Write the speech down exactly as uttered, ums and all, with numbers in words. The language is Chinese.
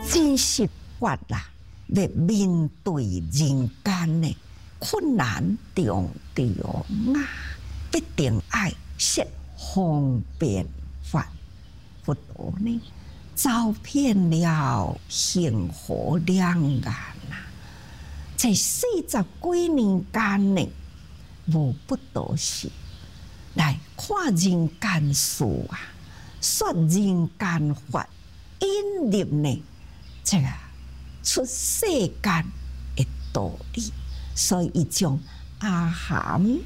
真实法啦，要面对人间的困难重重啊，必定爱设方便法。佛陀呢，走遍了幸福两岸啊，在四十几年间呢，无不多时来看人间事啊，说人间法，引入呢这个出世间的道理，所以伊将阿含